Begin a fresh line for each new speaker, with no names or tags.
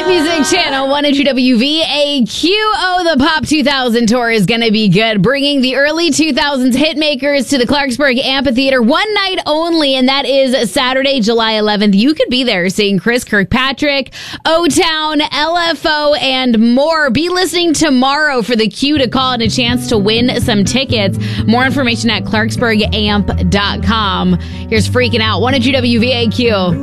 Music Channel 100 WVAQ. Oh, the Pop 2000 tour is going to be good. Bringing the early 2000s hitmakers to the Clarksburg Amphitheater one night only, and that is Saturday, July 11th. You could be there seeing Chris Kirkpatrick, O-Town, LFO, and more. Be listening tomorrow for the cue to call and a chance to win some tickets. More information at clarksburgamp.com. Here's Freaking Out, 100 WVAQ.